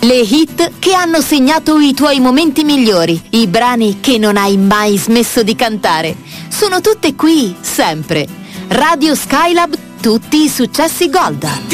Le hit che hanno segnato i tuoi momenti migliori, i brani che non hai mai smesso di cantare. Sono tutte qui, sempre. Radio Skylab, tutti i successi Gold.